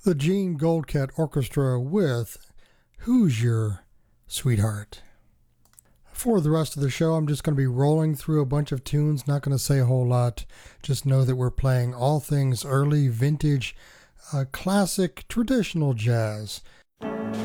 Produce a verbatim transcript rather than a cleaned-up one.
the Gene Goldcat Orchestra with Who's Your Sweetheart. For the rest of the show, I'm just going to be rolling through a bunch of tunes, not going to say a whole lot. Just know that we're playing all things early, vintage, uh, classic, traditional jazz.